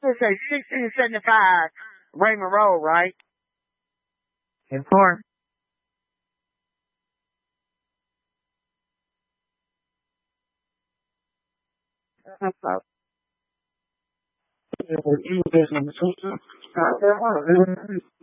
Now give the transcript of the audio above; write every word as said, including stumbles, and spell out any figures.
gonna say sixteen seventy-five Raymond Road, right? And four. That's up. You just